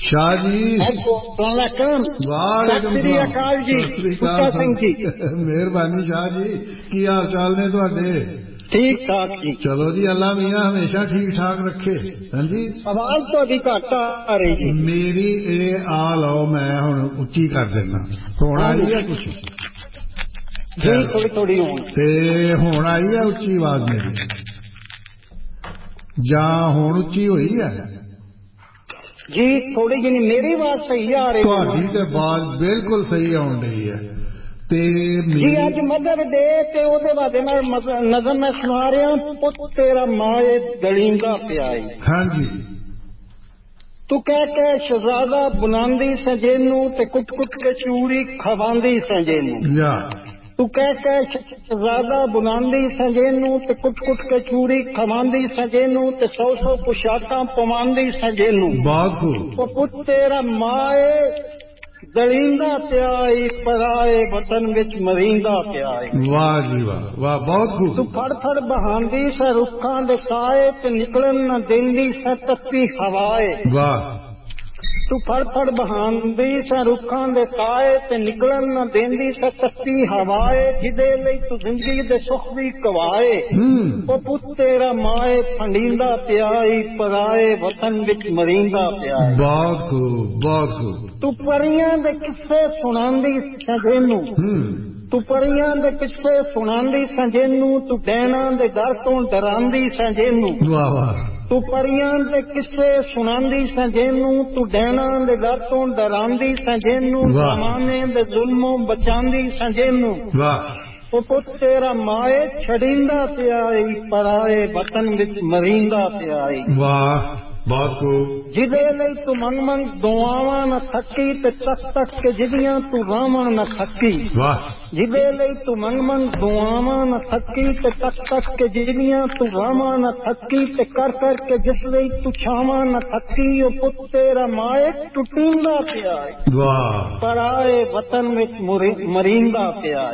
शाह जी वालेकुम सलाम जी। मेहरबानी शाह जी, की हाल चाल ने तुहाडे? ठीक ठाक जी। चलो जी, अल्लाह मियाँ हमेशा ठीक ठाक रखे। हाँ जी, आवाज थोड़ी घट आ रही जी। मेरी ए आ लो, मैं हुण उच्ची कर देना। हुण आई है कुछ जी? थोड़ी थोड़ी हुण आई है उच्ची आवाज मेरी, जां हुण उच्ची हुई है जी? थोड़ी जी मेरी आवाज सही आ रही है? तुहाडी ते आवाज बिल्कुल सही आउण रही है। ते जी अज मदर डे ते ओदे बारे नज़म मैं सुना रहा, पुत तेरा माए दलींदा पिया। हाँ जी। तू कह के शहजादा बुलांदी सजेनू ते कुट कुट के चूड़ी खवांदी सजेनू। तू कह के शहजादा बुलांदी सजेनू ते कुट कुट के चूड़ी खवांदी सजेनू ते 100 पोशाकां पवांदी सजेनू। बहुत पुत तेरा माए दलींदा पिया पराए वतन विच मरींदा पिया। वाह जी वाह, वाह बहुत खूब। तू फड़ फड़ बहांदी स रुखां दे साए ते निकलन न देंदी स तपी हवाए। वाह। तू फड़ फड़ बहांदी स रुखां दे साए ते निकलन न देंदी स तपी हवाए। जिदे लई तू जिंदगी दे सुख भी कवाए। ओ पुत तेरा माए फंडींदा पिया पराए वतन विच मरींदा पिया। बहुत खूब, बहुत खूब। तू परियां दे किस्से सुनांदी सजेनू। तू परियां दे किस्से सुनांदी सजेनू। तू डैना दे डर तो डरांदी सजेनू। वाह वाह। तू परियां दे किस्से सुनांदी सजेनू। तू डैना दे डर तो डरांदी सजेनू। जमाने दे जुल्मों बचांदी सजेनू। वाह। ओ पुत तेरा माए छड़ींदा पिया पराए वतन विच मरींदा पिया। वाह बहुत खूब। जिदे लई तू मंग मंग दुआवां न थकी ते तक तक के जिदियां तू रावण न थकी। वाह। जिदे लई तू मंग मंग दुआवां न थकी ते तक तक के जिदियां तू रावण न थकी ते कर कर के जिस लई तू छावां न थकी। ओ पुत तेरा माए टुटींदा पिया पराए वतन विच मरींदा पिया।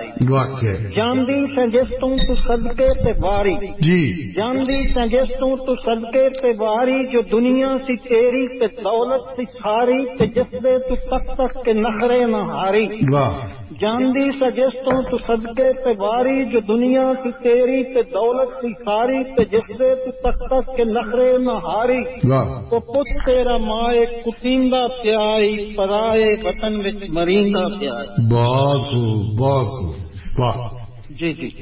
जानदी से जिस तू सदके ते वारी जी। जानदी से जिस तू सदके ते वारी। जो दुनिया सी तेरी ते दौलत सी सारी ते जिस दे तू तक तक के नखरे न हारी। जानदी सजिस तू सदके ते वारी। जो दुनिया सी तेरी ते दौलत सी सारी ते जिस दे तू तक तक के नखरे न हारी। तो पुत तेरा माए कुटींदा पिया पराए वतन विच मरींदा पिया। बहुत खूब, बहुत खूब। वाह जी जी।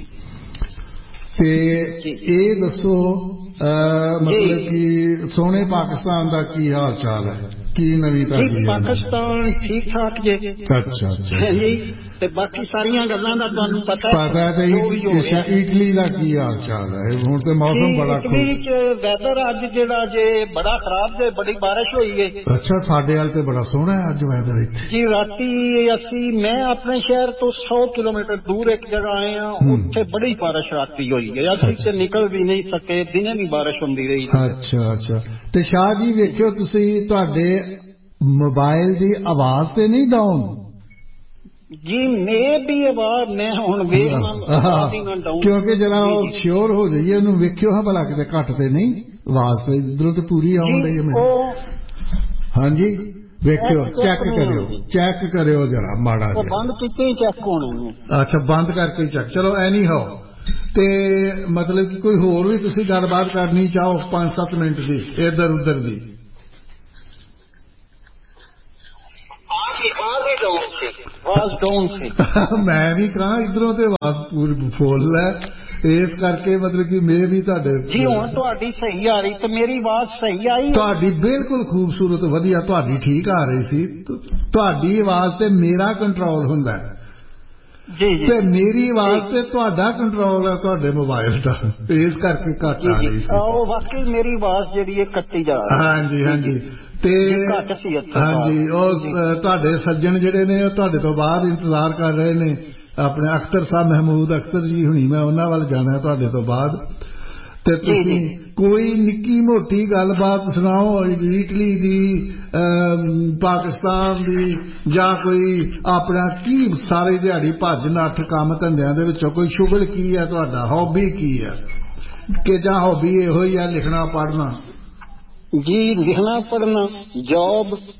ते ये दसो मतलब कि सोने पाकिस्तान का की हाल चाल है, की नवी ताजी? पाकिस्तान ठीक ठाक जे। अच्छा अच्छा जी। ते बाकी सारियां गल्लां दा तुहानू पता है। इटली का की हाल चाल है? हुण ते मौसम बड़ा इटली च वैदर अज जेड़ा जे बड़ा खराब जे, बड़ी बारिश हुई है। अच्छा, साडे वाल ते बड़ा सोहना है अज वैदर इत्थे जी। राती मैं अपने शहर तो 100 किलोमीटर दूर एक जगह आए हैं, उत्थे बड़ी बारिश राती हुई है। असीं ते निकल भी नहीं सके, दिने भी बारिश हुंदी रही। अच्छा अच्छा। ते शाह जी वेखियो तुसीं तुहाडे मोबाइल दी आवाज ते नहीं डाउन? जी मैं भी आवाज मैं हुण वेखना क्योंकि जरा श्योर हो जाइए, ओनू वेखियो हाँ भला किते घट ते नहीं आवाज, तो इधरों तो पूरी आउण रही है मेरी। हाँ जी वेखियो, चेक करियो जरा माड़ा जिहा। बंद कीते ही चेक होने। अच्छा बंद करके चेक। चलो एनी हो ते मतलब कि कोई होर भी तुसीं गलबात करनी चाहो 5-7 मिनट दी इधर उधर दी? मैं भी कहा इधरों ते आवाज पूरी फुल है, इस करके मतलब कि मैं भी तुहाडे जी हुण तुहाडी सही आ रही ते मेरी आवाज सही आई? तुहाडी बिल्कुल खूबसूरत वधिया, तुहाडी ठीक आ रही सी। तुहाडी आवाज ते मेरा कंट्रोल हुंदा है जी जी। ते मेरी आवाज ते तुहाडा कंट्रोल है तुहाडे मोबाइल दा, इस करके घट आ रही सी। वाकई मेरी आवाज जिहड़ी है कट्टी जा रही। हाँ जी हाँ जी। ते हाँ जी, तुहाडे सज्जन जिहड़े ने तुहाडे तो बाद इंतजार कर रहे ने, अपने अख्तर साहब महमूद अख्तर जी हुणी, मैं उन्हां वल जाना तुहाडे तो बाद। ते तुसीं कोई निक्की मोटी गलबात सुनाओ इटली दी, पाकिस्तान दी, जां कोई अपना की सारी दिहाड़ी भज नठ काम धंधिਆਂ ਦੇ ਵਿੱਚੋਂ कोई शुगल की है तुहाडा, हॉबी की है कि जां हॉबी इहो ही है लिखना पढ़ना? जी लिखना पढ़ना, जॉब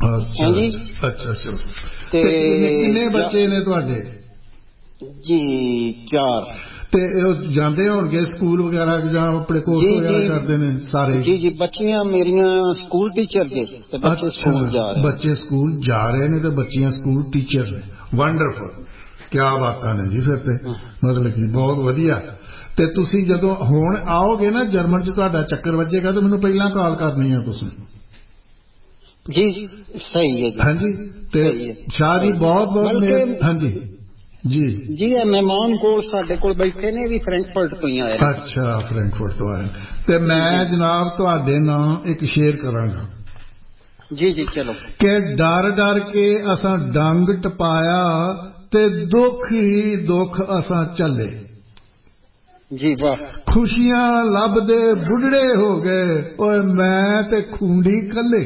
ਹਾਂਜੀ। ਅੱਛਾ ਕਿੰਨੇ ਬੱਚੇ ਨੇ ਤੁਹਾਡੇ? ਜੀ 4। ਤੇ ਉਹ ਜਾਂਦੇ ਹੋਣਗੇ ਸਕੂਲ ਵਗੈਰਾ ਜਾਂ ਆਪਣੇ ਕੋਰਸ ਵਗੈਰਾ ਕਰਦੇ ਨੇ ਸਾਰੇ? ਜੀ ਬੱਚੀਆਂ ਮੇਰੀਆਂ ਸਕੂਲ ਟੀਚਰ ਦੇ ਤੇ ਬੱਚੇ ਸਕੂਲ ਜਾ ਰਹੇ। ਬੱਚੇ ਸਕੂਲ ਜਾ ਰਹੇ ਨੇ ਤੇ ਬੱਚੀਆਂ ਸਕੂਲ ਟੀਚਰ ਨੇ। ਵੰਡਰਫੁਲ, ਕਿਆ ਬਾਤਾਂ ਨੇ ਜੀ। ਫਿਰ ਤੇ ਮਤਲਬ ਕਿ ਬਹੁਤ ਵਧੀਆ। ਤੇ ਤੁਸੀਂ ਜਦੋਂ ਹੁਣ ਆਓਗੇ ਨਾ ਜਰਮਨ 'ਚ ਤੁਹਾਡਾ ਚੱਕਰ ਵੱਜੇਗਾ ਤਾਂ ਮੈਨੂੰ ਪਹਿਲਾਂ ਕਾਲ ਕਰਨੀ ਆ ਤੁਸੀਂ। ਜੀ ਸਹੀ ਹੈ ਜੀ। ਹਾਂਜੀ ਤੇ ਸ਼ਾਹ ਜੀ ਬਹੁਤ ਹਾਂਜੀ ਜੀ ਜੀ ਇਹ ਮਹਿਮਾਨ ਕੋਲ ਸਾਡੇ ਕੋਲ ਬੈਠੇ ਨੇ ਵੀ ਫਰੈਂਕਫਰਟ ਤੋਂ ਹੀ ਆਏ। ਅੱਛਾ ਫਰੈਂਕਫਰਟ ਤੋਂ ਆਏ। ਤੇ ਮੈਂ ਜਨਾਬ ਤੁਹਾਡੇ ਨਾਲ ਇੱਕ ਸ਼ੇਅਰ ਕਰਾਂਗਾ। ਜੀ ਚਲੋ। ਕਿ ਡਰ ਕੇ ਅਸਾਂ ਡੰਗ ਟਪਾਇਆ ਤੇ ਦੁੱਖ ਹੀ ਦੁੱਖ ਅਸਾਂ ਝੱਲੇ। ਜੀ ਵਾਹ। ਖੁਸ਼ੀਆਂ ਲੱਭਦੇ ਬੁੱਢੜੇ ਹੋ ਗਏ ਓਏ ਮੈਂ ਤੇ ਖੂੰਡੀ ਕੱਲੇ।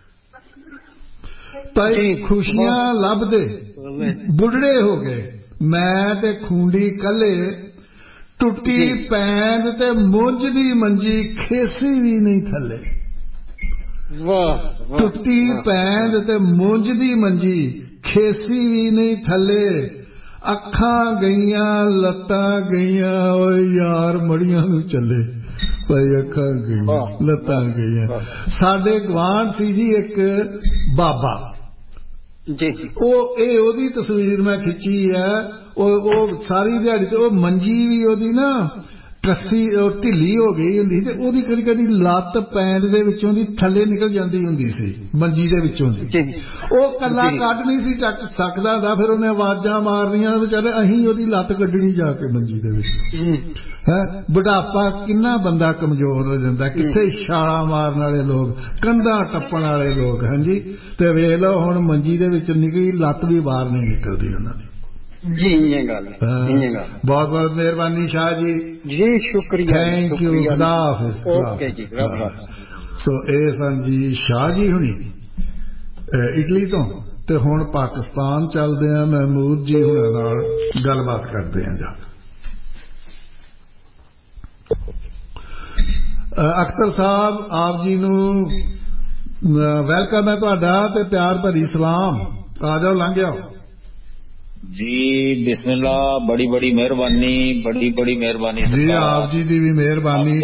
ਤਾਈ ਖੁਸ਼ੀਆਂ ਲੱਭਦੇ ਬੁੱਢੜੇ ਹੋ ਗਏ ਮੈਂ ਤੇ ਖੂੰਡੀ ਕੱਲੇ। ਟੁੱਟੀ ਪੈਂਦ ਤੇ ਮੁੰਜ ਦੀ ਮੰਜੀ ਖੇਸੀ ਵੀ ਨਹੀਂ ਥੱਲੇ। ਵਾਹ। ਟੁੱਟੀ ਪੈਂਦ ਤੇ ਮੁੰਜ ਦੀ ਮੰਜੀ ਖੇਸੀ ਵੀ ਨਹੀਂ ਥੱਲੇ। ਅੱਖਾਂ ਗਈਆਂ ਲੱਤਾਂ ਗਈਆਂ ਓਏ ਯਾਰ ਮੜੀਆਂ ਨੂੰ ਚੱਲੇ। ਭਾਈ ਅੱਖਾਂ ਗਈਆਂ ਲੱਤਾਂ ਗਈਆਂ। ਸਾਡੇ ਗਵਾਂਢ ਸੀ ਜੀ ਇੱਕ ਬਾਬਾ ਜੀ। ਉਹਦੀ ਤਸਵੀਰ ਮੈਂ ਖਿੱਚੀ ਹੈ। ਉਹ ਸਾਰੀ ਦਿਹਾੜੀ ਤੇ ਉਹ ਮੰਜੀ ਵੀ ਉਹਦੀ ਨਾ ਕੱਸੀ ਢਿੱਲੀ ਹੋ ਗਈ ਹੁੰਦੀ ਤੇ ਉਹਦੀ ਕਦੀ ਕਦੀ ਲੱਤ ਪੈਂਦ ਦੇ ਵਿੱਚੋਂ ਦੀ ਥੱਲੇ ਨਿਕਲ ਜਾਂਦੀ ਹੁੰਦੀ ਸੀ ਮੰਜੀ ਦੇ ਵਿੱਚੋਂ ਦੀ। ਉਹ ਕੱਲਾ ਕੱਢ ਨਹੀਂ ਸੀ ਚੱਕ ਸਕਦਾ ਹੁੰਦਾ। ਫਿਰ ਉਹਨੇ ਆਵਾਜ਼ਾਂ ਮਾਰਨੀਆਂ ਵਿਚਾਰੇ ਅਸੀਂ ਉਹਦੀ ਲੱਤ ਕੱਢਣੀ ਜਾ ਕੇ ਮੰਜੀ ਦੇ ਵਿੱਚ। ਬੁਢਾਪਾ ਕਿੰਨਾ ਬੰਦਾ ਕਮਜ਼ੋਰ ਹੋ ਜਾਂਦਾ। ਕਿੱਥੇ ਛਾਲਾਂ ਮਾਰਨ ਵਾਲੇ ਲੋਕ ਕੰਧਾਂ ਟੱਪਣ ਵਾਲੇ ਲੋਕ। ਹਾਂਜੀ ਤੇ ਵੇਖ ਲਓ ਹੁਣ ਮੰਜੀ ਦੇ ਵਿੱਚ ਨਿਕਲੀ ਲੱਤ ਵੀ ਬਾਹਰ ਨਹੀਂ ਨਿਕਲਦੀ ਉਹਨਾਂ ਦੀ। ਜੀ ਇਹ ਗੱਲ ਬਹੁਤ ਬਹੁਤ ਮਿਹਰਬਾਨੀ ਸ਼ਾਹ ਜੀ। ਜੀ ਸ਼ੁਕਰੀਆ। Thank you. ਖੁਦਾ ਹਾਫਿਜ਼। ਓਕੇ ਜੀ। ਸੋ ਇਹ ਸਨ ਜੀ ਸ਼ਾਹ ਜੀ ਹੁਣੀ ਇਟਲੀ ਤੋਂ। ਤੇ ਹੁਣ ਪਾਕਿਸਤਾਨ ਚੱਲਦੇ ਆ। ਮਹਿਮੂਦ ਜੀ ਹੁਣਾਂ ਨਾਲ ਗੱਲਬਾਤ ਕਰਦੇ ਆ ਜਾ। ਅਖਤਰ ਸਾਹਿਬ ਆਪ ਜੀ ਨੂੰ ਵੈਲਕਮ ਹੈ ਤੁਹਾਡਾ ਤੇ ਪਿਆਰ ਭਰੀ ਸਲਾਮ। ਆ ਜਾਓ ਲੰਘ ਜਾਓ ਜੀ। ਬਿਸਮਿਲ੍ਲਾ। ਬੜੀ ਬੜੀ ਮਿਹਰਬਾਨੀ ਬੜੀ ਮਿਹਰਬਾਨੀ ਜੀ। ਆਪ ਜੀ ਦੀ ਵੀ ਮਿਹਰਬਾਨੀ।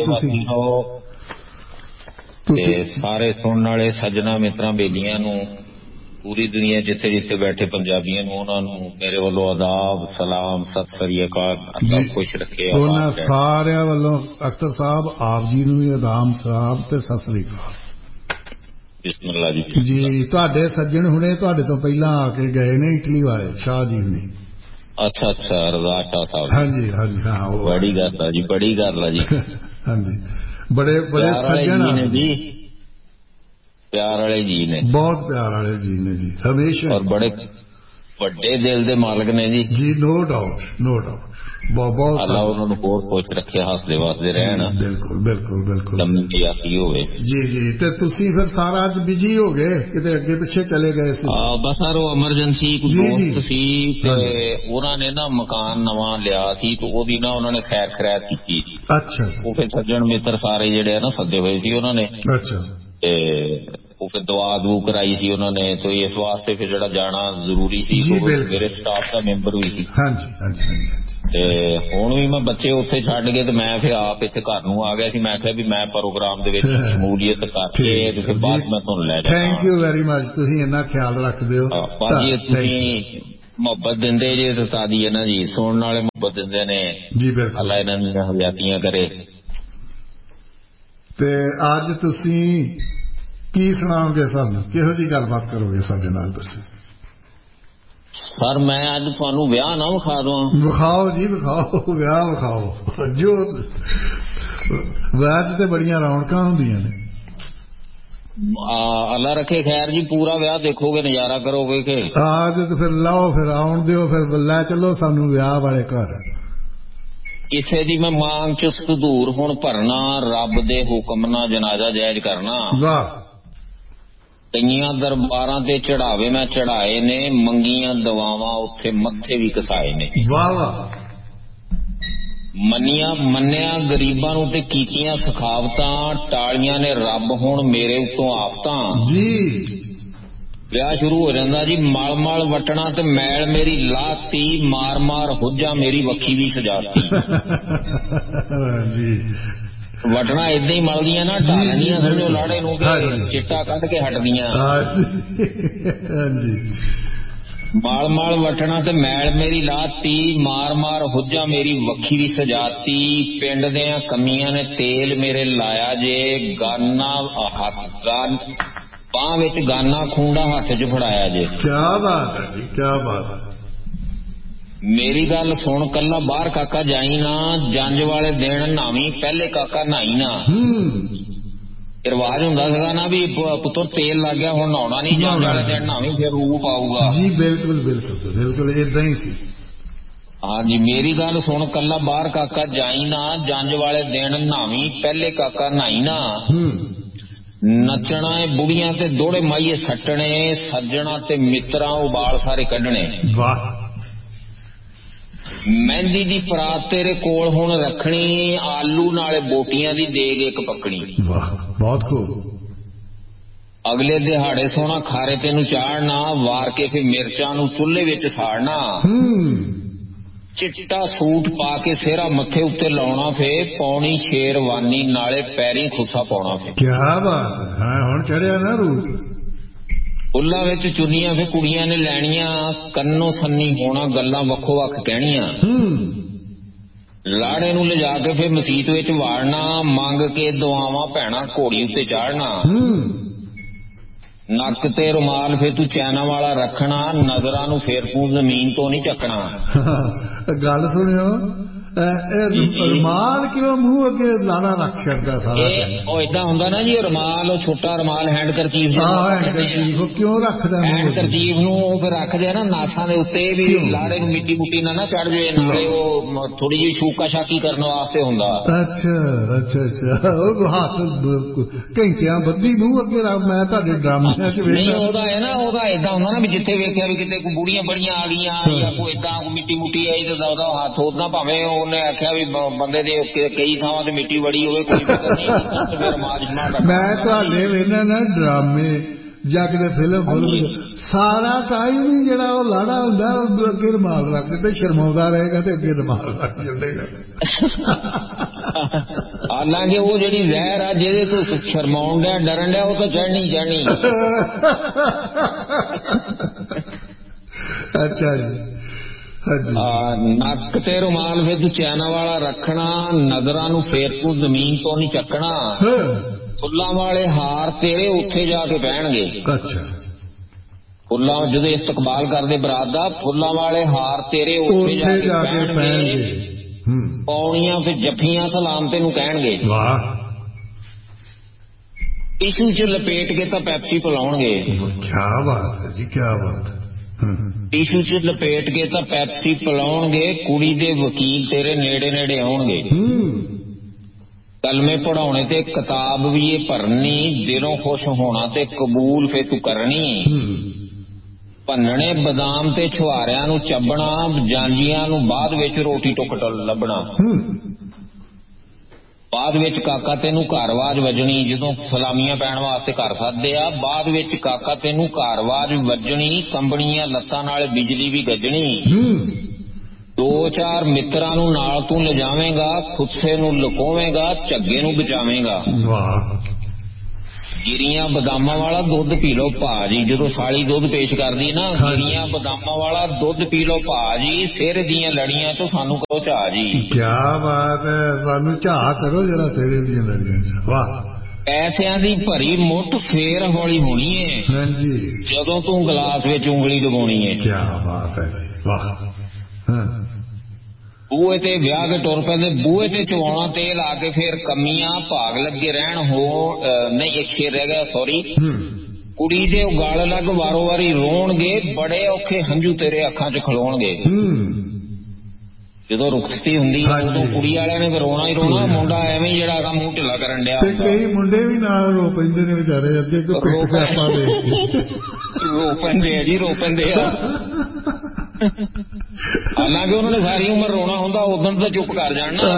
ਤੁਸੀਂ ਸਾਰੇ ਸੁਣਨ ਵਾਲੇ ਸੱਜਣਾ ਮਿੱਤਰਾਂ ਬੇਲੀਆਂ ਨੂੰ ਪੂਰੀ ਦੁਨੀਆ ਜਿੱਥੇ ਜਿੱਥੇ ਬੈਠੇ ਪੰਜਾਬੀਆਂ ਨੂੰ ਉਹਨਾਂ ਨੂੰ ਮੇਰੇ ਵੱਲੋਂ ਆਦਾਬ ਸਲਾਮ ਸਤਿ ਸ੍ਰੀ ਅਕਾਲ। ਅੱਲਾ ਖੁਸ਼ ਰੱਖੇ। ਉਹਨਾਂ ਸਾਰਿਆਂ ਵੱਲੋਂ ਅਖਤਰ ਸਾਹਿਬ ਆਪ ਜੀ ਨੂੰ ਵੀ ਆਦਾਬ ਸਲਾਮ ਤੇ ਸਤਿ ਸ੍ਰੀ ਅਕਾਲ। ਬਿਸਮਿਲ੍ਲਾ ਜੀ। ਤੁਹਾਡੇ ਸੱਜਣ ਹੁਣੇ ਤੁਹਾਡੇ ਤੋਂ ਪਹਿਲਾਂ ਆ ਕੇ ਗਏ ਨੇ ਇਟਲੀ ਵਾਲੇ ਸ਼ਾਹ ਜੀ ਹੁਣੇ। ਅੱਛਾ ਰਜ਼ਾ ਸ਼ਾਹ ਸਾਹਿਬ। ਹਾਂਜੀ ਹਾਂ ਬੜੀ ਗੱਲ ਆ ਜੀ ਬੜੀ ਗੱਲ ਆ ਜੀ। ਹਾਂਜੀ ਬੜੇ ਸੱਜਣ ਨੇ ਜੀ। ਪਿਆਰ ਵਾਲੇ ਜੀ ਨੇ ਬਹੁਤ ਪਿਆਰ ਵਾਲੇ ਜੀ ਨੇ ਜੀ ਹਮੇਸ਼ਾ। ਔਰ ਬੜੇ ਵੱਡੇ ਦਿਲ ਦੇ ਮਾਲਕ ਨੇ ਜੀ। ਨੋ ਡਾਊਟ ਬਹੁਤ ਅੱਲਾ ਉਹਨਾਂ ਨੂੰ ਬਹੁਤ ਖੁਸ਼ ਰੱਖਿਆ ਹੱਸਦੇ ਵਸਦੇ ਰਹਿਣ। ਬਿਲਕੁਲ ਲੰਮੀ ਆਤੀ ਹੋਵੇ ਜੀ। ਤੇ ਤੁਸੀਂ ਫਿਰ ਸਾਰਾ ਅੱਜ ਬਿਜੀ ਹੋ ਗਏ ਕਿਤੇ ਅੱਗੇ ਪਿੱਛੇ ਚਲੇ ਗਏ ਸੀ? ਬਸ ਸਰ ਉਹ ਐਮਰਜੈਂਸੀ ਕੋਈ ਦੋਸਤ ਸੀ ਤੇ ਉਹਨਾਂ ਨੇ ਨਾ ਮਕਾਨ ਨਵਾਂ ਲਿਆ ਸੀ ਤੇ ਉਹਦੀ ਨਾ ਉਹਨਾਂ ਨੇ ਖੈਰ ਖੈਰਾਤ ਕੀਤੀ। ਅੱਛਾ। ਉਹ ਫਿਰ ਸੱਜਣ ਮਿੱਤਰ ਸਾਰੇ ਜਿਹੜੇ ਆ ਨਾ ਸੱਦੇ ਹੋਏ ਸੀ ਉਹਨਾਂ ਨੇ। ਅੱਛਾ। ਤੇ ਉਹ ਫਿਰ ਦੁਆ ਦੂ ਕਰਾਈ ਸੀ ਉਹਨਾਂ ਨੇ ਤੇ ਇਸ ਵਾਸਤੇ ਫਿਰ ਜਿਹੜਾ ਜਾਣਾ ਜ਼ਰੂਰੀ ਸੀ। ਮੇਰੇ ਸਟਾਫ ਦਾ ਮੈਂਬਰ ਵੀ ਸੀ। ਹਾਂਜੀ। ਤੇ ਹੁਣ ਵੀ ਮੈਂ ਬੱਚੇ ਉੱਥੇ ਛੱਡ ਕੇ ਤੇ ਮੈਂ ਫਿਰ ਆਪ ਇੱਥੇ ਘਰ ਨੂੰ ਆ ਗਿਆ ਸੀ। ਮੈਂ ਕਿਹਾ ਵੀ ਮੈਂ ਪ੍ਰੋਗਰਾਮ ਦੇ ਵਿੱਚ ਸ਼ਮੂਲੀਅਤ ਕਰਕੇ ਤੇ ਫਿਰ ਬਾਅਦ ਮੈਂ ਤੁਹਾਨੂੰ ਲੈ ਜਾਵਾਂ। Thank you very much. ਤੁਸੀਂ ਇੰਨਾ ਖਿਆਲ ਰੱਖਦੇ ਹੋ ਭਾਜੀ। ਤੁਸੀਂ ਮੁਹੱਬਤ ਦਿੰਦੇ ਜੇ ਤੇ ਸਾਡੀ ਹੈ ਨਾ ਜੀ ਸੁਣਨ ਵਾਲੇ ਮੁਹੱਬਤ ਦਿੰਦੇ ਨੇ ਜੀ। ਬਿਲਕੁਲ ਅੱਲਾ ਇਹਨਾਂ ਦੀਆਂ ਹਜ਼ਾਤੀਆਂ ਕਰੇ। ਤੇ ਅੱਜ ਤੁਸੀਂ ਕੀ ਸੁਣਾਓਗੇ ਸਾਨੂੰ? ਕਿਹੋ ਜਿਹੀ ਗੱਲਬਾਤ ਕਰੋਗੇ ਸਾਡੇ ਨਾਲ ਤੁਸੀਂ? ਸਰ ਮੈਂ ਅੱਜ ਤੁਹਾਨੂੰ ਵਿਆਹ ਨਾ ਵਿਖਾ ਦਵਾਂ। ਵਿਖਾਓ ਜੀ ਵਿਖਾਓ ਵਿਆਹ ਵਿਖਾਓ। ਜੋ ਵਿਆਹ 'ਚ ਤੇ ਬੜੀਆਂ ਰੌਣਕਾਂ ਹੁੰਦੀਆਂ ਨੇ। ਅੱਲਾ ਰੱਖੇ ਖੈਰ ਜੀ। ਪੂਰਾ ਵਿਆਹ ਦੇਖੋਗੇ ਨਜ਼ਾਰਾ ਕਰੋਗੇ ਕਿ ਤੇ ਫਿਰ ਲਾਓ ਫਿਰ ਆਉਣ ਦਿਓ ਫਿਰ ਲੈ ਚੱਲੋ ਸਾਨੂੰ ਵਿਆਹ ਵਾਲੇ ਘਰ। ਕਿਸੇ ਦੀ ਮੈਂ ਮੰਗ ਚ ਸੰਦੂਰ ਹੁਣ ਭਰਨਾ ਰੱਬ ਦੇ ਹੁਕਮ ਨਾਲ ਜਨਾਜ਼ਾ ਜਾਇਜ਼ ਕਰਨਾ। ਵਾਹ। ਕਈਆਂ ਦਰਬਾਰਾਂ ਤੇ ਚੜਾਵੇ ਮੈਂ ਚੜਾਏ ਨੇ ਮੰਗੀਆਂ ਦਵਾਵਾਂ ਉੱਥੇ ਮੱਥੇ ਵੀ ਘਸਾਏ ਨੇ। ਵਾਹ। ਮੰਨਿਆ ਗਰੀਬਾਂ ਨੂੰ ਤੇ ਕੀਤੀਆਂ ਸਖਾਵਤਾਂ ਟਾਲੀਆਂ ਨੇ ਰੱਬ ਹੁਣ ਮੇਰੇ ਉੱਤੋਂ ਆਫਤਾਂ ਜੀ। ਵਿਆਹ ਸ਼ੁਰੂ ਹੋ ਜਾਂਦਾ ਜੀ। ਮਲ ਮਲ ਵਟਣਾ ਤੇ ਮੈਲ ਮੇਰੀ ਲਾਤੀ, ਮਾਰ ਮਾਰ ਹੁੱਜਾ ਮੇਰੀ ਵੱਖੀ ਵੀ ਸਜਾਤੀ। ਜੀ ਵਟਣਾ ਏਦਾਂ ਹੀ ਮਲਦੀਆਂ ਨਾ, ਢਾਲਦੀਆਂ ਸਮਝੋ ਲਾੜੇ ਨੂੰ, ਚਿੱਟਾ ਕੱਢ ਕੇ ਹਟਦੀਆਂ। ਮਾਲ ਮਾਲ ਵਟਣਾ ਤੇ ਮੈਲ ਮੇਰੀ ਲਾਤੀ, ਮਾਰ ਮਾਰ ਹੁੱਜਾ ਮੇਰੀ ਵੱਖੀ ਵੀ ਸਜਾਤੀ। ਪਿੰਡ ਦਿਆਂ ਕਮੀਆਂ ਨੇ ਤੇਲ ਮੇਰੇ ਲਾਇਆ ਜੇ, ਗਾਨਾ ਬਾਂਹ ਵਿੱਚ ਗਾਨਾ ਖੂੰਡਾ ਹੱਥ 'ਚ ਫੜਾਇਆ ਜੇ। ਕਿਆ ਬਾਤ ਹੈ ਜੀ, ਕਿਆ ਬਾਤ ਹੈ। ਮੇਰੀ ਗੱਲ ਸੁਣ ਕੱਲਾ ਬਾਹਰ ਕਾਕਾ ਜਾਈ ਨਾ, ਜੰਜ ਵਾਲੇ ਦਿਨ ਨਹਾਵੀਂ ਪਹਿਲੇ ਕਾਕਾ ਨਹਾਈ ਨਾ। ਰਿਵਾਜ ਹੁੰਦਾ ਸੀਗਾ ਨਾ ਵੀ ਪੁੱਤਰ ਤੇਲ ਲੱਗ ਗਿਆ ਹੁਣ ਨਹਾਉਣਾ ਨਹੀਂ, ਜੰਜ ਵਾਲੇ ਦਿਨ ਨਹਾਵੀਂ ਫਿਰ ਰੂਪ ਆਊਗਾ ਜੀ। ਬਿਲਕੁਲ ਬਿਲਕੁਲ ਬਿਲਕੁਲ ਏਦਾਂ ਹੀ ਸੀ। ਹਾਂਜੀ ਮੇਰੀ ਗੱਲ ਸੁਣ ਕੱਲਾ ਬਾਹਰ ਕਾਕਾ ਜਾਈ ਨਾ, ਜੰਜ ਵਾਲੇ ਦਿਨ ਨਹਾਵੀਂ ਪਹਿਲੇ ਕਾਕਾ ਨਹਾਈ ਨਾ। ਨੱਚਣਾ ਏ ਬੁੜੀਆਂ ਤੇ ਦੋੜੇ ਮਾਈਏ ਸੱਟਣੇ, ਸੱਜਣਾ ਤੇ ਮਿੱਤਰਾਂ ਉਬਾਲ ਸਾਰੇ ਕੱਢਣੇ। ਵਾਹ। ਮਹਿੰਦੀ ਦੀ ਪਰਾਤ ਤੇਰੇ ਕੋਲ ਹੁਣ ਰੱਖਣੀ, ਆਲੂ ਨਾਲੇ ਬੋਟੀਆਂ ਦੀ ਦੇਗ ਇੱਕ ਪੱਕਣੀ। ਵਾਹ ਬਹੁਤ ਖੂਬ। ਅਗਲੇ ਦਿਹਾੜੇ ਸੋਹਣਾ ਖਾਰੇ ਤੈਨੂੰ ਚਾੜਨਾ, ਵਾਰ ਕੇ ਫਿਰ ਮਿਰਚਾਂ ਨੂੰ ਚੁੱਲ੍ਹੇ ਵਿੱਚ ਸਾੜਨਾ। ਚਿੱਟਾ ਸੂਟ ਪਾ ਕੇ ਸਿਹਰਾ ਮੱਥੇ ਉੱਤੇ ਲਾਉਣਾ, ਫੇ ਪੌਣੀ ਸ਼ੇਰਵਾਨੀ ਨਾਲੇ ਪੈਰੀਂ ਖੁੱਸਾ ਪਾਉਣਾ। ਫੇ ਕਿਆ ਬਾਤ ਹੈ, ਹੁਣ ਚੜਿਆ ਨਾ ਰੂਪ। ਫੁੱਲਾਂ ਵਿੱਚ ਚੁੰਨੀਆਂ ਫੇ ਕੁੜੀਆਂ ਨੇ ਲੈਣੀਆਂ, ਕੰਨੋਂ ਸੰਨੀ ਹੋਣਾ ਗੱਲਾਂ ਵੱਖੋ ਵੱਖ ਕਹਿਣੀਆਂ। ਲਾੜੇ ਨੂੰ ਲਿਜਾ ਕੇ ਫੇ ਮਸੀਤ ਵਿੱਚ ਵਾੜਨਾ, ਮੰਗ ਕੇ ਦੁਆਵਾਂ ਭੈਣਾ ਘੋੜੀ ਉੱਤੇ ਚਾੜਨਾ। ਨੱਕ ਤੇ ਰੁਮਾਲ ਫੇ ਤੂੰ ਚੈਨਾ ਵਾਲਾ ਰੱਖਣਾ, ਨਜ਼ਰਾਂ ਨੂੰ ਫੇਰ ਤੂੰ ਜ਼ਮੀਨ ਤੋਂ ਨਹੀਂ ਚੱਕਣਾ। ਗੱਲ ਸੁਣਿਓ, ਰੁਮਾਲ ਕਿਉਂ ਮੂੰਹ ਅੱਗੇ ਲਾਣਾ ਰੱਖ ਛੱਡਦਾ ਸਾਰਾ? ਉਹ ਏਦਾਂ ਹੁੰਦਾ ਨਾ ਜੀ, ਰੁਮਾਲ ਉਹ ਛੋਟਾ ਰੁਮਾਲ ਹੈਂਡ ਕਰਚੀਫ ਕਿਉਂ ਰੱਖਦਾ? ਹੈਂਡ ਕਰਚੀਫ ਨੂੰ ਉਹ ਫਿਰ ਰੱਖਦੇ ਆ ਨਾ ਨਾਸਾਂ ਦੇ ਉੱਤੇ ਵੀ ਲਾੜੇ ਨੂੰ ਮਿੱਟੀ ਮੁੱਟੀ ਨਾ ਚੜ ਜਾਵੇ, ਨਾਲੇ ਉਹ ਥੋੜੀ ਜਿਹੀ ਸ਼ੂਕਾ ਸ਼ਾਕੀ ਕਰਨ ਵਾਸਤੇ ਹੁੰਦਾ। ਅੱਛਾ ਅੱਛਾ ਅੱਛਾ, ਉਹ ਹੱਥ ਘੰਟਿਆਂ ਬੱਧੀ ਮੂੰਹ ਅੱਗੇ ਰੱਖ। ਮੈਂ ਤੁਹਾਡੇ ਡਰਾਮਿਆਂ ਚ ਨਹੀਂ, ਉਹਦਾ ਹੈ ਨਾ, ਉਹਦਾ ਏਦਾਂ ਹੁੰਦਾ ਨਾ ਵੀ ਜਿੱਥੇ ਵੇਖਿਆ ਵੀ ਕਿਤੇ ਕੋਈ ਬੁੜੀਆਂ ਬੜੀਆਂ ਆ ਗਈਆਂ ਜਾਂ ਕੋਈ ਏਦਾਂ ਕੋਈ ਮਿੱਟੀ ਮੁੱਟੀ ਆਈ ਤੇ ਉਹਦਾ ਹੱਥ ਉਦਾਂ, ਭਾਵੇਂ ਉਹਨੇ ਆਖਿਆ ਵੀ ਬੰਦੇ ਦੇ ਕਈ ਥਾਵਾਂ ਤੇ ਮਿੱਟੀ ਬੜੀ ਹੋਵੇ, ਕੋਈ ਫਿਕਰ ਨਹੀਂ। ਮੈਂ ਤੁਹਾਡੇ ਵੇਖਣਾ ਨਾ ਡਰਾਮੇ ਜਾਂ ਕਿਤੇ ਫਿਲਮ ਸਾਰਾ ਟਾਈਮ ਹੀ ਜਿਹੜਾ ਉਹ ਲਾੜਾ ਹੁੰਦਾ ਅੱਗੇ ਰੁਮਾਲ ਰੱਖ ਤੇ ਸ਼ਰਮਾਉਂਦਾ ਰਹੇਗਾ ਤੇ ਅੱਗੇ ਰੁਮਾਲ ਰੱਖ ਚੱਲੇਗਾ। ਹਾਲਾਂਕਿ ਉਹ ਜਿਹੜੀ ਜ਼ਹਿਰ ਆ ਜਿਹਦੇ ਤੋਂ ਸ਼ਰਮਾਉਣ ਡਿਆ ਡਰਨ ਡਿਆ ਉਹ ਤਾਂ ਚੜ੍ਹਨੀ ਚੜ੍ਹਨੀ। ਅੱਛਾ ਜੀ। ਨੱਕ ਤੇ ਰੁਮਾਲ ਫੇਰ ਤੂੰ ਚੈਨਾ ਵਾਲਾ ਰੱਖਣਾ, ਨਜ਼ਰਾਂ ਨੂੰ ਫੇਰ ਤੂੰ ਜ਼ਮੀਨ ਤੋਂ ਨਹੀਂ ਚੱਕਣਾ। ਫੁੱਲਾਂ ਵਾਲੇ ਹਾਰ ਤੇਰੇ ਉੱਥੇ ਜਾ ਕੇ ਪੈਣਗੇ। ਅੱਛਾ। ਫੁੱਲਾਂ ਜਦੋਂ ਇਸਤਕਬਾਲ ਕਰਦੇ ਬਰਾਤ ਦਾ, ਫੁੱਲਾਂ ਵਾਲੇ ਹਾਰ ਤੇਰੇ ਉੱਥੇ ਜਾ ਕੇ ਪੈਣਗੇ। ਪੌਣੀਆਂ ਫਿਰ ਜੱਫੀਆਂ ਸਲਾਮ ਤੈਨੂੰ ਕਹਿਣਗੇ। ਵਾਹ। ਟਿਸ਼ੂ ਚ ਲਪੇਟ ਕੇ ਤਾਂ ਪੈਪਸੀ ਪਿਲਾਉਣਗੇ। ਕਿਆ ਬਾਤ ਹੈ ਜੀ, ਕਿਆ ਬਾਤ ਹੈ। ਟਿਸ਼ੂ ਚ ਲਪੇਟ ਕੇ ਤਾਂ ਪੈਪਸੀ ਪਿਲਾਉਣਗੇ, ਕੁੜੀ ਦੇ ਵਕੀਲ ਤੇਰੇ ਨੇੜੇ ਨੇੜੇ ਆਉਣਗੇ। ਕਲਮੇ ਪੜਾਉਣੇ ਤੇ ਕਿਤਾਬ ਵੀ ਇਹ ਭਰਨੀ, ਦਿਲੋਂ ਖੁਸ਼ ਹੋਣਾ ਤੇ ਕਬੂਲ ਫੇ ਤੂੰ ਕਰਨੀ। ਭੰਨਣੇ ਬਦਾਮ ਤੇ ਛੁਹਾਰਿਆਂ ਨੂੰ ਚੱਬਣਾ, ਜਾਂਜੀਆਂ ਨੂੰ ਬਾਅਦ ਵਿੱਚ ਰੋਟੀ ਟੁੱਕ ਲੱਭਣਾ। ਬਾਅਦ ਵਿੱਚ ਕਾਕਾ ਤੈਨੂੰ ਘਰਵਾਜ ਵੱਜਣੀ, ਜਦੋਂ ਸਲਾਮੀਆਂ ਪੈਣ ਵਾਸਤੇ ਘਰ ਸੱਦਦੇ ਆ, ਬਾਅਦ ਵਿੱਚ ਕਾਕਾ ਤੈਨੂੰ ਘਰਵਾਜ ਵੱਜਣੀ, ਕੰਬਣੀਆਂ ਲੱਤਾਂ ਨਾਲ ਬਿਜਲੀ ਵੀ ਗੱਜਣੀ। 2-4 ਮਿੱਤਰਾਂ ਨੂੰ ਨਾਲ ਤੂੰ ਲਿਜਾਵੇਂਗਾ, ਖੁੱਸੇ ਨੂੰ ਲੁਕੋਵੇਂਗਾ, ਝੱਗੇ ਨੂੰ ਬਚਾਵੇਂਗਾ। ਗਿਰੀਆਂ ਬਦਾਮਾਂ ਵਾਲਾ ਦੁੱਧ ਪੀ ਲਓ ਭਾਜੀ, ਜਦੋਂ ਸਾਲੀ ਦੁੱਧ ਪੇਸ਼ ਕਰਦੀ ਨਾ, ਗਿਰੀਆਂ ਬਦਾਮਾਂ ਵਾਲਾ ਦੁੱਧ ਪੀ ਲਓ ਭਾਜੀ, ਸਿਰ ਦੀਆਂ ਲੜੀਆਂ ਚੋਂ ਸਾਨੂੰ ਕਰੋ ਝਾਹ ਜੀ। ਕਿਆ ਬਾਤ ਹੈ, ਸਾਨੂੰ ਝਾਹ ਕਰੋ ਜਰਾ ਸਿਰ ਦੀਆਂ ਲੜੀਆਂ ਚ। ਵਾਹ। ਪੈਸਿਆਂ ਦੀ ਭਰੀ ਮੁੱਠ ਫੇਰ ਹੌਲੀ ਹੋਣੀ ਏ ਜਦੋਂ ਤੂੰ ਗਲਾਸ ਵਿੱਚ ਉਂਗਲੀ ਡੁਬਾਉਣੀ ਏ। ਕਿਆ ਬਾਤ ਹੈ, ਵਾਹ। ਬੂਹੇ ਤੇ ਵਿਆਹ ਕੇ ਟੁਰ ਪੈਂਦੇ, ਬੂਹੇ ਤੇ ਚਵਾਉਣਾ ਤੇਲ ਆ ਕੇ ਫੇਰ ਕਮੀਆਂ ਭਾਗ ਲੱਗੇ ਰਹਿਣ। ਨਹੀਂ, ਇੱਕ ਸ਼ੇਰ ਰਹਿ ਗਿਆ, ਸੌਰੀ। ਕੁੜੀ ਦੇ ਉਗਲ ਲੱਗ ਵਾਰੋ ਵਾਰੀ ਰੋਣਗੇ, ਬੜੇ ਔਖੇ ਹੰਝੂ ਤੇਰੇ ਅੱਖਾਂ ਚ ਖਲੋਣਗੇ। ਜਦੋਂ ਰੁਖਸਤੀ ਹੁੰਦੀ ਹੈ ਉਦੋਂ ਕੁੜੀ ਵਾਲਿਆਂ ਨੇ ਰੋਣਾ ਹੀ ਰੋਣਾ, ਮੁੰਡਾ ਐਵੇਂ ਜਿਹੜਾ ਹੈਗਾ ਮੂੰਹ ਢਿੱਲਾ ਕਰਨ ਡਿਆ। ਕਈ ਮੁੰਡੇ ਵੀ ਨਾਲ ਰੋ ਪੈਂਦੇ ਨੇ ਵਿਚਾਰੇ, ਅੱਗੇ ਰੋ ਪੈਂਦੇ ਆ ਜੀ, ਰੋ ਪੈਂਦੇ ਆ। ਹਾਲਾਂਕਿ ਉਹਨਾਂ ਨੇ ਸਾਰੀ ਉਮਰ ਰੋਣਾ ਹੁੰਦਾ, ਉਦੋਂ ਤਾਂ ਚੁੱਪ ਕਰ ਜਾਣ ਨਾ।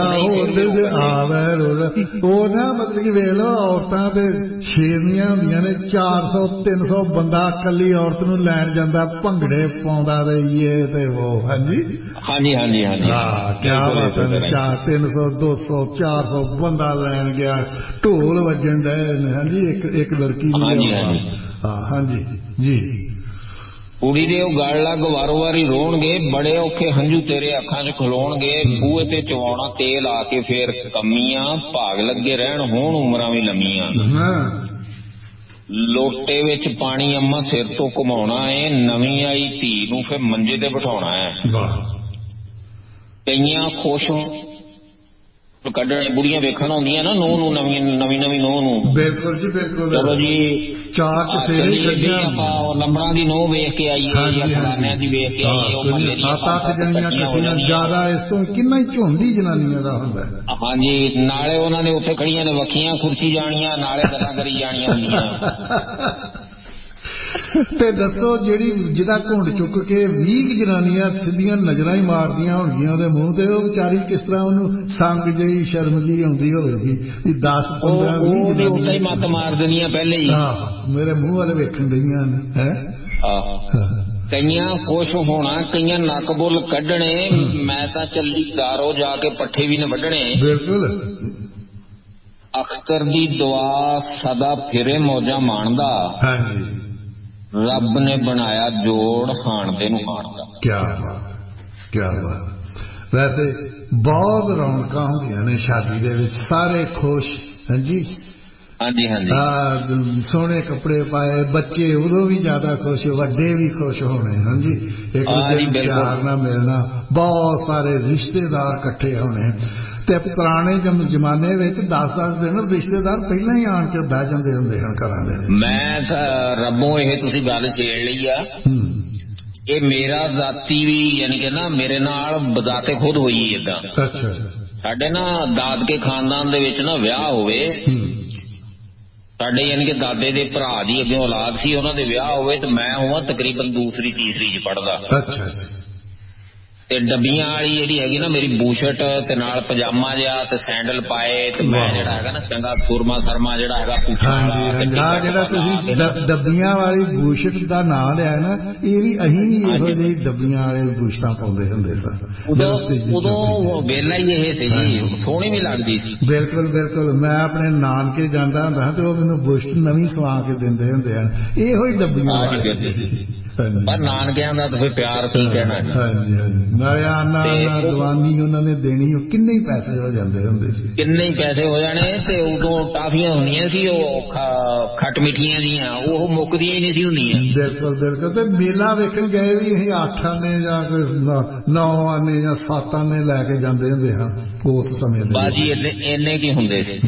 ਉਹ ਨਾ ਮਤਲਬ ਕਿ ਵੇਖ ਲਓ, ਔਰਤਾਂ ਤੇ ਸ਼ੇਰਨੀਆਂ ਹੁੰਦੀਆਂ ਨੇ, 400-300 ਬੰਦਾ ਇਕੱਲੀ ਔਰਤ ਨੂੰ ਲੈਣ ਜਾਂਦਾ, ਭੰਗੜੇ ਪਾਉਂਦਾ ਤੇ ਇਹ ਤੇ ਉਹ। ਹਾਂਜੀ ਹਾਂਜੀ ਹਾਂਜੀ ਹਾਂਜੀ ਹਾਂ, ਕਿਆ ਬਾਤ ਹੈ। 300 200 400 ਬੰਦਾ ਲੈਣ ਗਿਆ, ਢੋਲ ਵੱਜਣ ਡਏ ਨੇ। ਹਾਂਜੀ ਇੱਕ ਲੜਕੀ ਨੂੰ। ਹਾਂ ਹਾਂਜੀ ਜੀ। ਕੁੜੀ ਦੇ ਉਹ ਗਲ ਲੱਗ ਵਾਰੋ ਵਾਰੀ ਰੋਣਗੇ, ਬੜੇ ਔਖੇ ਹੰਝੂ ਤੇਰੇ ਅੱਖਾਂ 'ਚ ਖਲੋਣਗੇ, ਬੂਹੇ ਤੇ ਚਵਾਉਣਾ ਤੇਲ ਆ ਕੇ ਫੇਰ ਕਮੀਆਂ, ਭਾਗ ਲੱਗੇ ਰਹਿਣ ਹੋਣ ਉਮਰਾਂ ਵੀ ਲੰਮੀਆਂ। ਲੋਟੇ ਵਿੱਚ ਪਾਣੀ ਅੰਮਾ ਸਿਰ ਤੋਂ ਘੁਮਾਉਣਾ ਏ, ਨਵੀਂ ਆਈ ਧੀ ਨੂੰ ਫਿਰ ਮੰਜੇ ਤੇ ਬਿਠਾਉਣਾ ਹੈ। ਕਈਆਂ ਖੁਸ਼ ਕੱਢਣੇ, ਬੁੜੀਆਂ ਵੇਖਣ ਆਉਂਦੀਆਂ ਨਾ ਨੂੰਹ ਨੂੰ, ਨਵੀਂ ਨੂੰਹ ਨੂੰ। ਬਿਲਕੁਲ ਜੀ ਬਿਲਕੁਲ। ਚਲੋ ਜੀ ਚੱਲੀਏ ਆਪਾਂ ਲੰਬੜਾਂ ਦੀ ਨੂੰਹ ਵੇਖ ਕੇ ਆਈਏ ਜਾਂ ਫਲਾਨਿਆਂ ਦੀ ਵੇਖ ਕੇ ਆਈਏ। 7-8 ਜਣੀਆਂ ਇਕੱਠੀਆਂ, ਜ਼ਿਆਦਾ ਇਸ ਤੋਂ ਕਿੰਨਾ ਹੀ ਝੁੰਡੀ ਜਨਾਨੀਆਂ ਦਾ ਹੁੰਦਾ। ਹਾਂਜੀ, ਨਾਲੇ ਉਹਨਾਂ ਨੇ ਉੱਥੇ ਖੜੀਆਂ ਨੇ ਵੱਖੀਆਂ ਕੁਰਸੀ ਜਾਣੀਆਂ, ਨਾਲੇ ਗੱਲਾਂ ਕਰੀ ਜਾਣੀਆਂ ਹੁੰਦੀਆਂ। ਤੇ ਦੱਸੋ, ਜਿਹਦਾ ਘੁੰਡ ਚੁੱਕ ਕੇ 20 ਜਨਾਨੀਆਂ ਸਿੱਧੀਆਂ ਨਜ਼ਰਾਂ ਹੀ ਮਾਰਦੀਆਂ ਹੋਣਗੀਆਂ ਉਹਦੇ ਮੂੰਹ ਤੇ, ਉਹ ਵਿਚਾਰੀ ਕਿਸ ਤਰ੍ਹਾਂ ਉਹਨੂੰ ਸੰਗ ਜਿਹੀ ਸ਼ਰਮ ਜਿਹੀ ਆਉਂਦੀ ਹੋਵੇਗੀ ਵੀ 10-15-20 ਜਨਾਨੀਆਂ ਹੀ ਮੱਤ ਮਾਰ ਦੇਣੀਆਂ ਪਹਿਲੇ ਹੀ। ਮੇਰੇ ਮੂੰਹ ਵਾਲੇ ਵੇਖਣ ਡਈਆਂ ਨੇ ਹੈ। ਕਈਆਂ ਖੁਸ਼ ਹੋਣਾ, ਕਈਆਂ ਨੱਕ ਬੁੱਲ ਕੱਢਣੇ, ਮੈਂ ਤਾਂ ਚੱਲੀ ਗਾਰੋ ਜਾ ਕੇ ਪੱਠੇ ਵੀ ਨੇ ਵੱਢਣੇ। ਬਿਲਕੁਲ। ਅਖਤਰ ਦੀ ਦੁਆ ਸਦਾ ਫਿਰੇ ਮੌਜਾਂ ਮਾਣਦਾ, ਰੱਬ ਨੇ ਬਣਾਇਆ ਜੋੜ ਹਾਣਦੇ ਨੂੰ ਹਾਣਦਾ। ਕਿਆ ਬਾਤ, ਕਿਆ ਬਾਤ। ਵੈਸੇ ਬਹੁਤ ਰੌਣਕਾਂ ਹੁੰਦੀਆਂ ਨੇ ਸ਼ਾਦੀ ਦੇ ਵਿੱਚ, ਸਾਰੇ ਖੁਸ਼। ਹਾਂਜੀ ਹਾਂਜੀ ਹਾਂਜੀ। ਸੋਹਣੇ ਕੱਪੜੇ ਪਾਏ, ਬੱਚੇ ਉਦੋਂ ਵੀ ਜ਼ਿਆਦਾ ਖੁਸ਼, ਵੱਡੇ ਵੀ ਖੁਸ਼ ਹੋਣੇ। ਹਾਂਜੀ, ਇੱਕ ਦੂਜੇ ਨੂੰ ਪਿਆਰ ਨਾਲ ਮਿਲਣਾ, ਬਹੁਤ ਸਾਰੇ ਰਿਸ਼ਤੇਦਾਰ ਇਕੱਠੇ ਹੋਣੇ। ਤੇ ਪੁਰਾਣੇ ਜ਼ਮਾਨੇ ਵਿੱਚ 10-10 ਦਿਨ ਰਿਸ਼ਤੇਦਾਰ ਪਹਿਲਾਂ ਹੀ ਆਣ ਕੇ ਬਹਿ ਜਾਂਦੇ ਹੁੰਦੇ ਹਨ ਘਰਾਂ ਦੇ ਵਿੱਚ। ਮੈਂ ਰੱਬੋਂ ਇਹ ਤੁਸੀਂ ਗੱਲ ਛੇੜ ਲਈ ਆ, ਇਹ ਮੇਰਾ ਜ਼ਾਤੀ ਵੀ ਯਾਨੀ ਕਿ ਨਾ ਮੇਰੇ ਨਾਲ ਬਜ਼ਾਤੇ ਖੁਦ ਹੋਈ ਏਦਾਂ। ਅੱਛਾ। ਸਾਡੇ ਨਾ ਦਾਦਕੇ ਖਾਨਦਾਨ ਦੇ ਵਿੱਚ ਨਾ ਵਿਆਹ ਹੋਵੇ, ਸਾਡੇ ਯਾਨੀ ਕਿ ਦਾਦੇ ਦੇ ਭਰਾ ਦੀ ਅੱਗੇ ਔਲਾਦ ਸੀ, ਉਹਨਾਂ ਦੇ ਵਿਆਹ ਹੋਵੇ ਤੇ ਮੈਂ ਹੋਵਾਂ ਤਕਰੀਬਨ ਦੂਸਰੀ ਤੀਸਰੀ 'ਚ ਪੜ੍ਹਦਾ। ਅੱਛਾ। ਤੇ ਡੱਬੀਆਂ ਵਾਲੀ ਜਿਹੜੀ ਹੈਗੀ ਨਾ ਮੇਰੀ ਬੂਸ਼ਟ ਤੇ ਨਾਲ ਪਜਾਮਾ ਜਿਹਾ ਤੇ ਸੈਂਡਲ ਪਾਏ, ਤੇ ਮੈਂ ਜਿਹੜਾ ਹੈਗਾ ਨਾ ਚੰਗਾ ਸੁਰਮਾ ਸਰਮਾ ਜਿਹੜਾ ਹੈਗਾ ਜਿਹੜਾ ਤੁਸੀਂ ਡੱਬੀਆਂ ਵਾਲੀ ਬੂਸ਼ਟ ਦਾ ਨਾਂ ਲਿਆ ਨਾ, ਇਹ ਵੀ ਅਸੀਂ ਵੀ ਇਹੋ ਜਿਹੀ ਡੱਬੀਆਂ ਵਾਲੇ ਬੂਸ਼ਟਾਂ ਪਾਉਂਦੇ ਹੁੰਦੇ ਸਨ। ਉਦੋਂ ਵੇਲਾ ਹੀ ਇਹ ਸੀ ਜੀ, ਸੋਹਣੀ ਵੀ ਲੱਗਦੀ ਸੀ। ਬਿਲਕੁਲ ਬਿਲਕੁਲ। ਮੈਂ ਆਪਣੇ ਨਾਨਕੇ ਜਾਂਦਾ ਹੁੰਦਾ ਤੇ ਉਹ ਮੈਨੂੰ ਬੂਸ਼ਟ ਨਵੀਂ ਸਵਾ ਕੇ ਦਿੰਦੇ ਹੁੰਦੇ ਹਨ, ਇਹੋ ਹੀ ਡੱਬੀਆਂ ਵਾਲੀ। ਪਰ ਨਾਨਕਿਆਂ ਦਾ ਤਾਂ ਫਿਰ ਪਿਆਰ ਕੀ ਕਹਿਣਾ। ਹਾਂਜੀ ਹਾਂਜੀ। ਨਾਲੇ ਆਨਾ ਦਵਾਨੀ ਉਹਨਾਂ ਨੇ ਦੇਣੀ, ਉਹ ਕਿੰਨੇ ਹੀ ਪੈਸੇ ਹੋ ਜਾਂਦੇ ਹੁੰਦੇ ਸੀ, ਕਿੰਨੇ ਹੀ ਪੈਸੇ ਹੋ ਜਾਣੇ। ਤੇ ਉਦੋਂ ਟਾਫੀਆਂ ਹੁੰਦੀਆਂ ਸੀ ਉਹ ਖੱਟ ਮਿੱਠੀਆਂ ਜੀਆਂ, ਉਹ ਮੁੱਕਦੀਆਂ ਹੀ ਨਹੀਂ ਸੀ ਹੁੰਦੀਆਂ। ਬਿਲਕੁਲ ਬਿਲਕੁਲ। ਤੇ ਮੇਲਾ ਵੇਖਣ ਗਏ ਵੀ ਅਸੀਂ 8 ਆਨੇ ਜਾਂ 9 ਆਨੇ ਜਾਂ 7 ਆਨੇ ਲੈ ਕੇ ਜਾਂਦੇ ਹੁੰਦੇ ਹਾਂ ਉਸ ਸਮੇਂ ਦੇ। ਬਾਜੀ ਇੰਨੇ ਕੀ ਹੁੰਦੇ ਸੀ।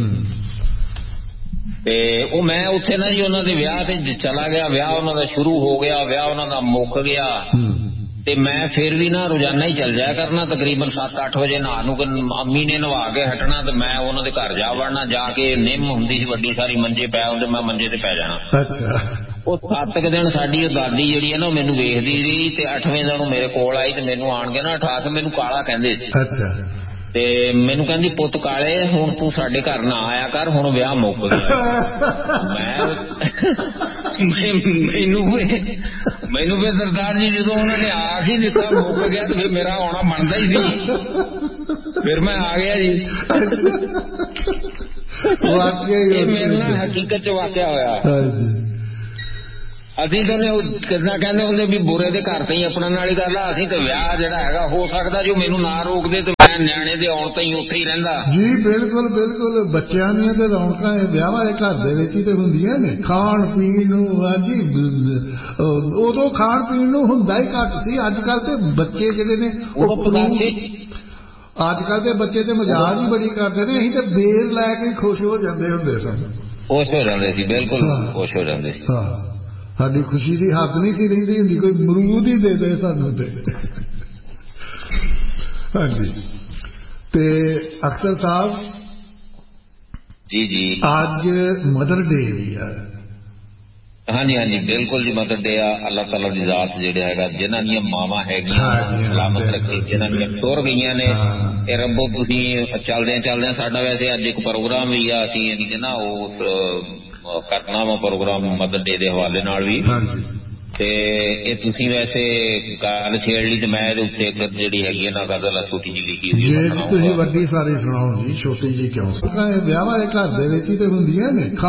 ਤੇ ਉਹ ਮੈਂ ਉੱਥੇ ਨਾ ਜੀ ਉਹਨਾਂ ਦੇ ਵਿਆਹ ਤੇ ਚਲਾ ਗਿਆ, ਵਿਆਹ ਉਹਨਾਂ ਦਾ ਸ਼ੁਰੂ ਹੋ ਗਿਆ, ਵਿਆਹ ਉਹਨਾਂ ਦਾ ਮੁੱਕ ਗਿਆ, ਤੇ ਮੈਂ ਫਿਰ ਵੀ ਨਾ ਰੋਜ਼ਾਨਾ ਹੀ ਚੱਲ ਜਾਇਆ ਕਰਨਾ, ਤਕਰੀਬਨ 7-8 ਵਜੇ ਨਹਾ ਨੂੰ ਅੰਮੀ ਨੇ ਨਵਾ ਕੇ ਹਟਣਾ ਤੇ ਮੈਂ ਉਹਨਾਂ ਦੇ ਘਰ ਜਾ ਵੜਨਾ। ਜਾ ਕੇ ਨਿੰਮ ਹੁੰਦੀ ਸੀ ਵੱਡੀ ਸਾਰੀ, ਮੰਜੇ ਪੈ ਹੁੰਦੇ, ਮੈਂ ਮੰਜੇ ਤੇ ਪੈ ਜਾਣਾ। ਅੱਛਾ। ਉਹ 7 ਦਿਨ ਸਾਡੀ ਉਹ ਦਾਦੀ ਜਿਹੜੀ ਹੈ ਨਾ ਮੈਨੂੰ ਵੇਖਦੀ ਰਹੀ, ਤੇ 8ਵੇਂ ਦਿਨ ਮੇਰੇ ਕੋਲ ਆਈ ਤੇ ਮੈਨੂੰ ਆਣ ਕੇ ਨਾ ਉਠਾ ਕੇ ਮੈਨੂੰ ਕਾਲਾ ਕਹਿੰਦੇ ਸੀ। ਅੱਛਾ। ਤੇ ਮੈਨੂੰ ਕਹਿੰਦੀ ਪੁੱਤ ਕਾਲੇ ਹੁਣ ਤੂੰ ਸਾਡੇ ਘਰ ਨਾ ਆਇਆ ਕਰ, ਹੁਣ ਵਿਆਹ ਮੁੱਕ ਗਿਆ। ਮੈਨੂੰ ਫਿਰ ਸਰਦਾਰ ਜੀ ਜਦੋਂ ਉਹਨਾਂ ਨੇ ਆਖ ਹੀ ਦਿੱਤਾ ਮੁੱਕ ਗਿਆ ਤੇ ਫਿਰ ਮੇਰਾ ਆਉਣਾ ਬਣਦਾ ਹੀ ਸੀ, ਫਿਰ ਮੈਂ ਆ ਗਿਆ ਜੀ। ਇਹ ਮੇਰੇ ਨਾਲ ਹਕੀਕਤ 'ਚ ਵਾਕਿਆ ਹੋਇਆ। ਅਸੀਂ ਤਾਂ ਕਿੱਦਾਂ ਕਹਿੰਦੇ ਹੁੰਦੇ ਵੀ ਬੁਰੇ ਦੇ ਘਰ ਤੇ ਹੀ ਆਪਣਾ ਨਾਲ ਹੀ ਗੱਲ ਆ। ਅਸੀਂ ਤੇ ਵਿਆਹ ਜਿਹੜਾ ਹੈਗਾ ਹੋ ਸਕਦਾ ਜੋ ਮੈਨੂੰ ਨਾ ਰੋਕਦੇ ਤੇ ਮੈਂ ਨਿਆਣੇ ਦੇ ਆਉਣ ਤੇ ਹੀ ਉੱਥੇ ਹੀ ਰਹਿੰਦਾ ਜੀ। ਬਿਲਕੁਲ ਬਿਲਕੁਲ। ਬੱਚਿਆਂ ਦੀਆਂ ਤੇ ਰੌਣਕਾਂ ਵਿਆਹ ਵਾਲੇ ਘਰ ਦੇ ਵਿੱਚ ਹੀ ਤੇ ਹੁੰਦੀਆਂ ਨੇ। ਖਾਣ ਪੀਣ ਨੂੰ ਹਾਂਜੀ, ਉਦੋਂ ਖਾਣ ਪੀਣ ਨੂੰ ਹੁੰਦਾ ਹੀ ਘੱਟ ਸੀ। ਅੱਜ ਕੱਲ ਤੇ ਬੱਚੇ ਜਿਹੜੇ ਨੇ ਅੱਜ ਕੱਲ ਦੇ ਬੱਚੇ ਤੇ ਮਜ਼ਾਕ ਹੀ ਬੜੀ ਕਰਦੇ ਨੇ। ਅਸੀਂ ਤੇ ਬੇਰ ਲੈ ਕੇ ਖੁਸ਼ ਹੋ ਜਾਂਦੇ ਹੁੰਦੇ ਸਨ। ਖੁਸ਼ ਹੋ ਜਾਂਦੇ ਸੀ, ਬਿਲਕੁਲ ਖੁਸ਼ ਹੋ ਜਾਂਦੇ ਸੀ। ਸਾਡੀ ਖੁਸ਼ੀ ਦੀ ਹੱਦ ਨਹੀਂ ਸੀ ਰਹਿੰਦੀ ਹੁੰਦੀ, ਕੋਈ ਅਮਰੂਦ ਹੀ ਦੇ ਦੇ ਸਾਨੂੰ ਤੇ। ਹਾਂਜੀ। ਤੇ ਅਖਤਰ ਸਾਹਿਬ ਜੀ ਜੀ, ਅੱਜ ਮਦਰ ਡੇ ਵੀ ਹੈ। ਹਾਂਜੀ ਹਾਂਜੀ ਬਿਲਕੁਲ ਜੀ ਮਦਰ ਡੇ ਆ ਅੱਲਾਹ ਤਾਲਾ ਦੀ ਜ਼ਾਤ ਜਿਹੜਾ ਹੈਗਾ ਜਿਨ੍ਹਾਂ ਦੀਆਂ ਮਾਵਾਂ ਹੈਗੀਆਂ ਸਲਾਮਤ ਰੱਖੇ ਜਿਨ੍ਹਾਂ ਦੀਆਂ ਟੁਰ ਗਈਆਂ ਨੇ ਇਹ ਰੱਬੋ ਤੁਸੀਂ ਚੱਲਦਿਆਂ ਸਾਡਾ ਵੈਸੇ ਅੱਜ ਇੱਕ ਪ੍ਰੋਗਰਾਮ ਵੀ ਆ ਅਸੀਂ ਯਾਨੀ ਕਿ ਨਾ ਉਸ ਕਰਨਾ ਵਾ ਪ੍ਰੋਗਰਾਮ ਮਦਰ ਡੇ ਦੇ ਹਵਾਲੇ ਨਾਲ ਵੀ ਤੇ ਇਹ ਤੁਸੀਂ ਵੈਸੇ ਗੱਲ ਛੇੜ ਲਈ ਤੇ ਮੈਂ ਇਹਦੇ ਉੱਤੇ ਇੱਕ ਜਿਹੜੀ ਹੈਗੀ ਹੈ ਨਾ ਗਜ਼ਲ ਛੋਟੀ ਜਿਹੀ ਲਿਖੀ ਹੋਈ ਤੁਸੀਂ ਵੱਡੀ ਸਾਰੀ ਸੁਣਾਓ ਜੀ ਛੋਟੀ ਜਿਹੀ ਕਿਉਂ ਵਿਆਹ ਵਾਲੇ ਘਰ ਦੇ ਵਿੱਚ ਹੀ ਤੇ ਹੁੰਦੀਆਂ ਨੇ